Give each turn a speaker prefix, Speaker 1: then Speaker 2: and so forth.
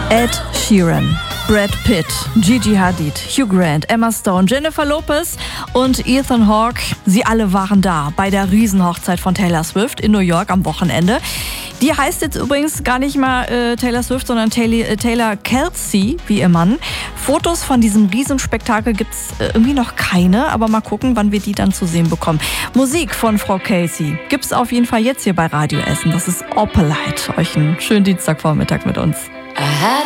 Speaker 1: Ed Sheeran, Brad Pitt, Gigi Hadid, Hugh Grant, Emma Stone, Jennifer Lopez und Ethan Hawke. Sie alle waren da bei der Riesenhochzeit von Taylor Swift in New York am Wochenende. Die heißt jetzt übrigens gar nicht mal Taylor Swift, sondern Taylor Kelsey, wie ihr Mann. Fotos von diesem Riesenspektakel gibt's irgendwie noch keine, aber mal gucken, wann wir die dann zu sehen bekommen. Musik von Frau Kelsey gibt's auf jeden Fall jetzt hier bei Radio Essen. Das ist Opalite. Euch einen schönen Dienstagvormittag mit uns.